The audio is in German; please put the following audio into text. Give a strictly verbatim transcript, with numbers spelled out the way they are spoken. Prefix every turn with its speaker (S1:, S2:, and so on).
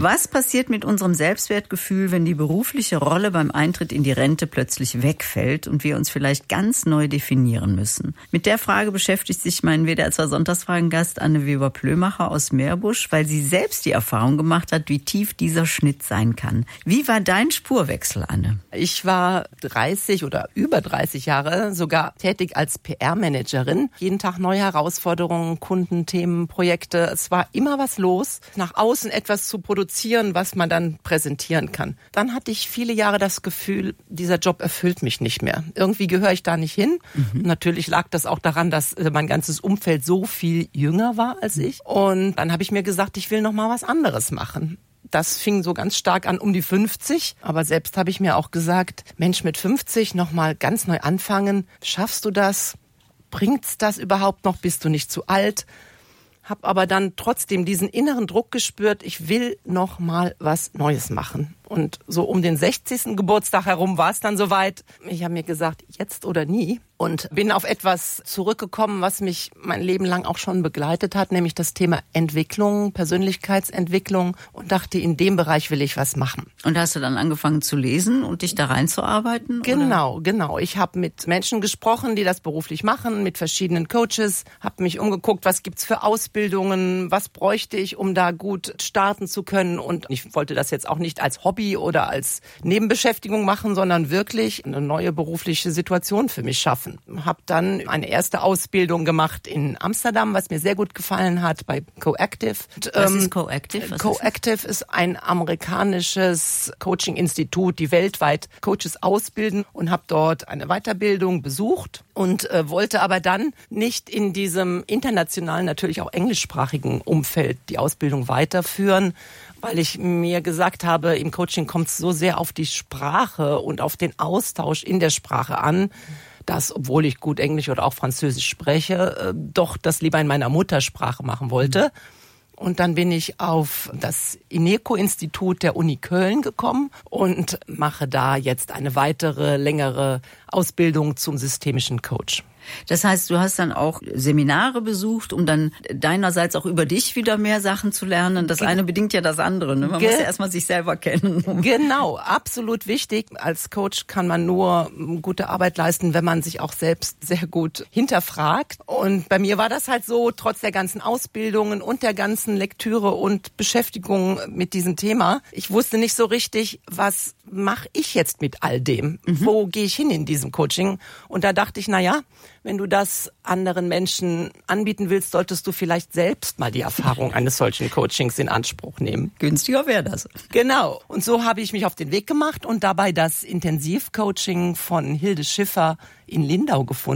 S1: Was passiert mit unserem Selbstwertgefühl, wenn die berufliche Rolle beim Eintritt in die Rente plötzlich wegfällt und wir uns vielleicht ganz neu definieren müssen? Mit der Frage beschäftigt sich mein W D R zwei Sonntagsfragen-Gast Anne Weber-Plömacher aus Meerbusch, weil sie selbst die Erfahrung gemacht hat, wie tief dieser Schnitt sein kann. Wie war dein Spurwechsel, Anne?
S2: Ich war dreißig oder über dreißig Jahre sogar tätig als P R-Managerin. Jeden Tag neue Herausforderungen, Kunden, Themen, Projekte. Es war immer was los, nach außen etwas zu produzieren, was man dann präsentieren kann. Dann hatte ich viele Jahre das Gefühl, dieser Job erfüllt mich nicht mehr. Irgendwie gehöre ich da nicht hin. Mhm. Natürlich lag das auch daran, dass mein ganzes Umfeld so viel jünger war als ich. Und dann habe ich mir gesagt, ich will noch mal was anderes machen. Das fing so ganz stark an um die fünfzig. Aber selbst habe ich mir auch gesagt, Mensch, mit fünfzig noch mal ganz neu anfangen. Schaffst du das? Bringt's das überhaupt noch? Bist du nicht zu alt? Hab aber dann trotzdem diesen inneren Druck gespürt, ich will noch mal was Neues machen. Und so um den sechzigsten Geburtstag herum war es dann soweit. Ich habe mir gesagt, jetzt oder nie. Und bin auf etwas zurückgekommen, was mich mein Leben lang auch schon begleitet hat, nämlich das Thema Entwicklung, Persönlichkeitsentwicklung. Und dachte, in dem Bereich will ich was machen.
S1: Und hast du dann angefangen zu lesen und dich da reinzuarbeiten?
S2: Genau,
S1: oder?
S2: genau. Ich habe mit Menschen gesprochen, die das beruflich machen, mit verschiedenen Coaches. Habe mich umgeguckt, was gibt's für Ausbildungen, was bräuchte ich, um da gut starten zu können. Und ich wollte das jetzt auch nicht als Hobby oder als Nebenbeschäftigung machen, sondern wirklich eine neue berufliche Situation für mich schaffen. Habe dann eine erste Ausbildung gemacht in Amsterdam, was mir sehr gut gefallen hat, bei Coactive.
S1: Und, was ähm, ist Coactive? Was
S2: Coactive ist, ist ein amerikanisches Coaching-Institut, die weltweit Coaches ausbilden, und habe dort eine Weiterbildung besucht und äh, wollte aber dann nicht in diesem internationalen, natürlich auch englischsprachigen Umfeld die Ausbildung weiterführen, weil ich mir gesagt habe, im Coaching kommt es so sehr auf die Sprache und auf den Austausch in der Sprache an, dass, obwohl ich gut Englisch oder auch Französisch spreche, doch das lieber in meiner Muttersprache machen wollte. Und dann bin ich auf das INECO-Institut der Uni Köln gekommen und mache da jetzt eine weitere, längere Ausbildung zum systemischen Coach.
S1: Das heißt, du hast dann auch Seminare besucht, um dann deinerseits auch über dich wieder mehr Sachen zu lernen. Das eine bedingt ja das andere, ne? Man Ge- muss ja erstmal sich selber kennen.
S2: Genau, absolut wichtig. Als Coach kann man nur gute Arbeit leisten, wenn man sich auch selbst sehr gut hinterfragt. Und bei mir war das halt so, trotz der ganzen Ausbildungen und der ganzen Lektüre und Beschäftigung mit diesem Thema. Ich wusste nicht so richtig, was mache ich jetzt mit all dem? Mhm. Wo gehe ich hin in diesem Coaching? Und da dachte ich, na ja, wenn du das anderen Menschen anbieten willst, solltest du vielleicht selbst mal die Erfahrung eines solchen Coachings in Anspruch nehmen.
S1: Günstiger wäre das.
S2: Genau. Und so habe ich mich auf den Weg gemacht und dabei das Intensivcoaching von Hilde Schiffer in Lindau gefunden.